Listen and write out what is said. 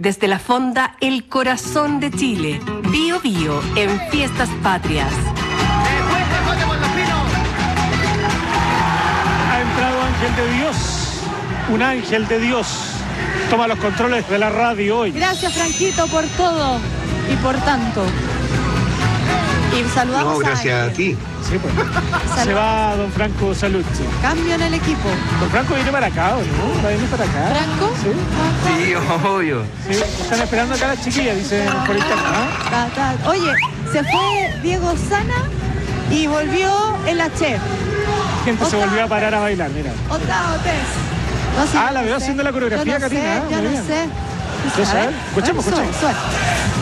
desde la fonda El Corazón de Chile. Bio Bio en Fiestas Patrias. Ha entrado Ángel de Dios, un ángel de Dios. Toma los controles de la radio hoy. Gracias, Franquito, por todo y por tanto. Y saludamos No, gracias a ti. Sí, pues. Se va don Franco Saluzzi. Cambio en el equipo. Don Franco viene para acá, ¿o no? ¿Va a venir para acá? ¿Franco? Sí. Sí, obvio. Sí, están esperando acá las chiquillas, dicen por internet. ¿Ah? Oye, se fue Diego Sana y volvió el H. Gente se volvió a parar a bailar, mira. Otra vez. No, La veo haciendo la coreografía, yo no Karina. Sé, yo Muy no bien. sé. ¿Qué sabes? Escuchemos. Suena.